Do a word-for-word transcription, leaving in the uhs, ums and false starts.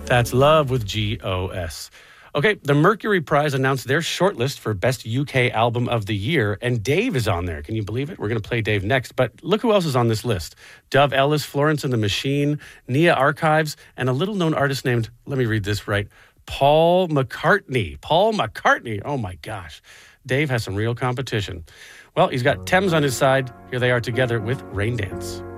That's Love with G O S. Okay, the Mercury Prize announced their shortlist for Best U K Album of the Year, and Dave is on there. Can you believe it? We're going to play Dave next, but look who else is on this list. Dove Ellis, Florence and the Machine, Nia Archives, and a little-known artist named, let me read this right, Paul McCartney. Paul McCartney. Oh, my gosh. Dave has some real competition. Well, he's got Thames on his side. Here they are together with Rain Dance.